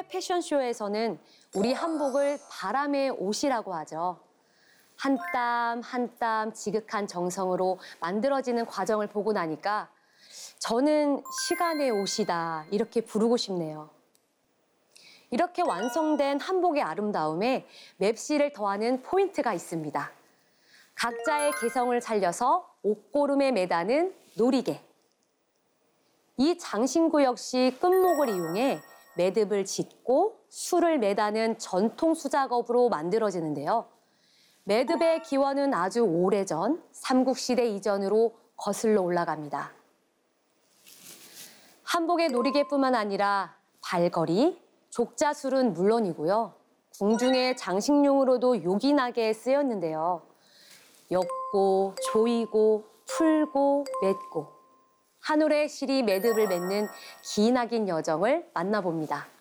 패션쇼에서는 우리 한복을 바람의 옷이라고 하죠. 한 땀 한 땀 지극한 정성으로 만들어지는 과정을 보고 나니까 저는 시간의 옷이다 이렇게 부르고 싶네요. 이렇게 완성된 한복의 아름다움에 맵시를 더하는 포인트가 있습니다. 각자의 개성을 살려서 옷고름에 매다는 놀이개. 이 장신구 역시 끝목을 이용해 매듭을 짓고 술을 매다는 전통 수작업으로 만들어지는데요. 매듭의 기원은 아주 오래전 삼국시대 이전으로 거슬러 올라갑니다. 한복의 놀이개뿐만 아니라 발걸이, 족자술은 물론이고요. 궁중의 장식용으로도 요긴하게 쓰였는데요. 엮고, 조이고, 풀고, 맺고 한 올의 실이 매듭을 맺는 기나긴 여정을 만나봅니다.